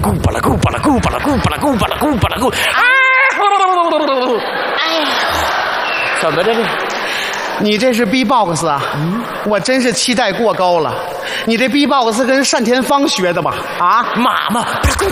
咕巴拉咕巴拉咕巴拉咕巴拉咕巴拉咕巴拉咕，哎，怎么着这？ 你这是 B-box 啊？我真是期待过高了。你这 B-box 跟单田芳学的吧？啊， 妈妈，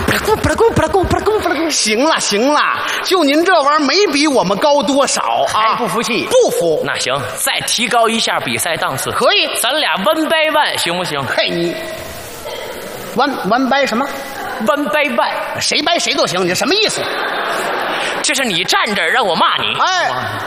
行了行了，就您这玩意儿没比我们高多少啊？ 还不服气？ 不服？ 那行，再提高一下比赛档次， 可以， 咱俩1 by 1行不行？ 嘿，你one掰什么 ？1 by 1， 谁掰谁都行，你什么意思？ 这是你站着让我骂你， 哎。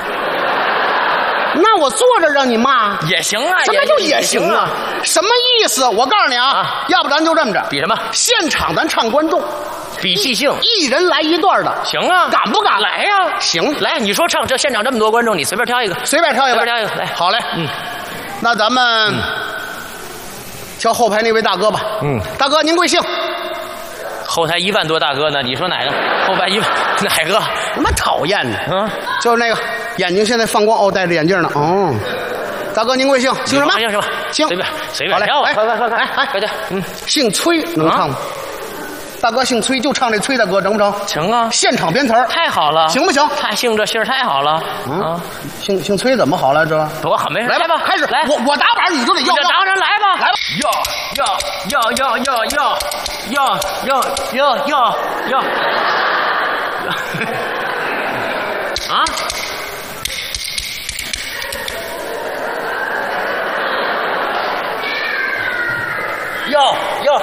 那我坐着让你骂也行啊？ 什么就也行啊？什么意思？我告诉你啊，要不咱就这么着， 比什么？ 现场咱唱观众， 比即兴， 一人来一段的， 行啊？ 敢不敢？ 来呀！ 行， 来，你说唱这现场这么多观众，你随便挑一个， 随便挑一个， 随便挑一个，来， 好嘞，那咱们挑后排那位大哥吧，大哥您贵姓？ 后台1万多大哥呢，你说哪个？后排1万哪个？ 他妈讨厌呢！就是那个眼睛现在放光，戴着眼镜呢。哦，大哥您贵姓？姓什么？ 姓什么？ 姓随便挑。快点， 姓崔，能唱吗？大哥姓崔，就唱这崔大哥，成不成？ 成啊！ 现场编词儿， 太好了， 行不行？ 他姓这姓太好了啊！ 姓崔怎么好了？这多好， 没事， 来吧，开始，来，我打板，你就得要， 当然来吧， 来吧， 要，啊！要，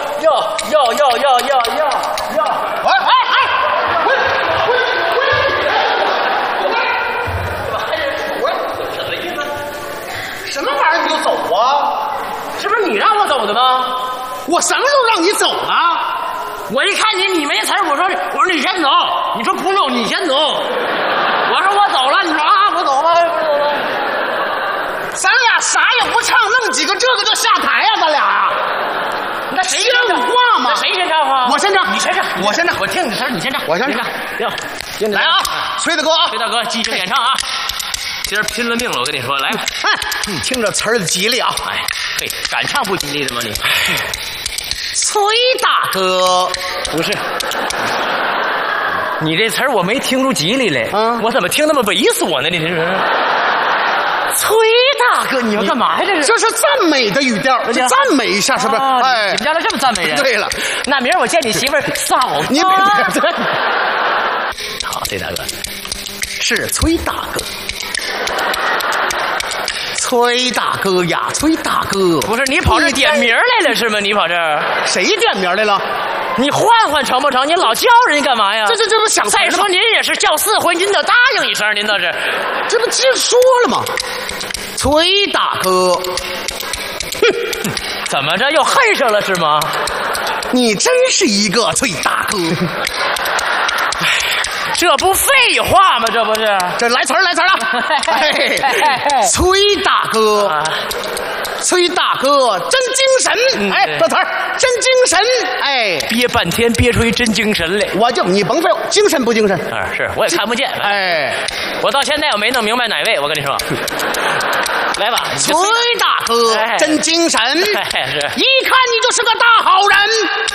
什么玩意儿你就走啊？ 这不是你让我走的吗？ 我什么时候让你走了？ 我一看你没词儿，我说你先走，你说不用你先走，我说我走了，你说啊我走了， 咱俩啥也不唱，弄几个这个就下台呀、咱俩。 那谁先舞话嘛？ 那谁先唱啊？ 我先唱， 你先唱， 我先唱， 我听你词儿，你先唱， 我先唱。 来啊，崔大哥啊， 崔大哥即兴演唱啊！今儿拼了命了，我跟你说，来吧。 听着词儿吉利啊！ 哎，嘿，敢唱不吉利的吗你？ 崔大哥， 不是，你这词儿我没听出吉利来，我怎么听那么猥琐呢？你这是。崔大哥，你要干嘛呀？ 这是赞美的语调，赞美一下是不是？哎， 你们家都这么赞美人？ 对了， 那明儿我见你媳妇儿嫂子， 你别。 好，崔大哥， 是崔大哥，崔大哥呀，崔大哥， 不是你跑这点名来了是吗？你跑这儿， 谁点名来了？ 你换换成不成？你老叫人家干嘛呀？ 这不想再说您也是叫4回，您得答应一声，您倒是， 这不直说了吗？崔大哥， 怎么着又恨上了是吗？ 你真是一个崔大哥。 这不废话吗？这不是？ 这来词儿了！崔大哥，崔大哥真精神！哎，这词儿真精神！哎， 憋半天憋出一真精神来。 你甭废话，精神不精神？ 是，我也看不见。哎，我到现在我没弄明白哪位，我跟你说。来吧， 崔大哥真精神！是，一看你就是个大好人，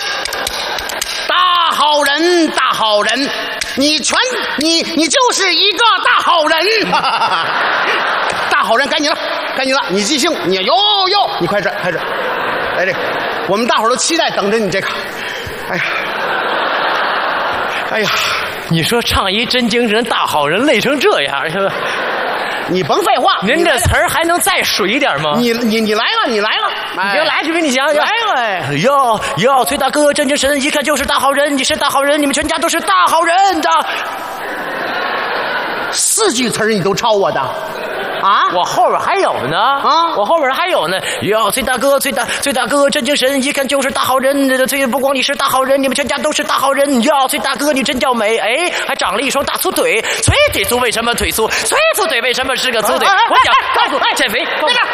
大好人，大好人。你就是一个大好人，大好人，该你了，你即兴，你你开始，来这个，我们大伙儿都期待等着你这个，哎呀， 你说唱一真精神大好人累成这样是吧？ 你甭废话， 您这词儿还能再水一点吗？ 你来了，你就来去给你讲讲。 来了， 哟，崔大哥真精神，一看就是大好人，你是大好人，你们全家都是大好人的。 4句词儿你都抄我的。啊， 我后边还有呢啊，我后边还有呢。哟，崔大哥真精神，一看就是大好人。崔不光你是大好人，你们全家都是大好人。哟，崔大哥你真叫美，哎，还长了一双大粗腿。崔腿粗为什么腿粗？崔粗腿为什么是个粗腿？我讲，告诉减肥。 别这，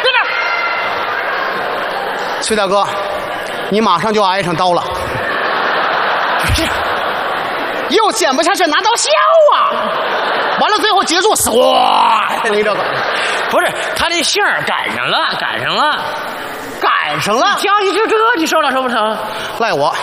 崔大哥，你马上就要挨上刀了。又剪不下去，拿刀削啊！完了，最后结束，唰，你这个不是他这姓儿赶上了， 挑一句这，你受了受不成？ 赖我，